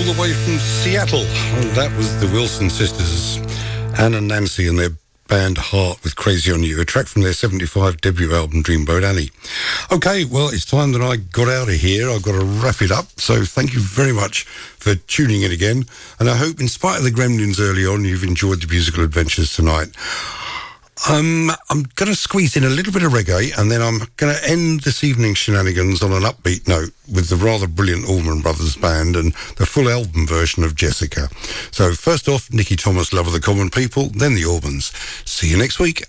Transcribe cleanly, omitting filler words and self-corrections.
the way from Seattle. And that was the Wilson sisters, Anne and Nancy, and their band Heart with Crazy on You, a track from their 75 debut album Dreamboat Annie. Okay, well, it's time that I got out of here. I've got to wrap it up. So thank you very much for tuning in again. And I hope, in spite of the gremlins early on, you've enjoyed the musical adventures tonight. I'm going to squeeze in a little bit of reggae, and then I'm going to end this evening's shenanigans on an upbeat note with the rather brilliant Allman Brothers Band and the full album version of Jessica. So first off, Nicky Thomas, Love of the Common People, then the Allmans. See you next week.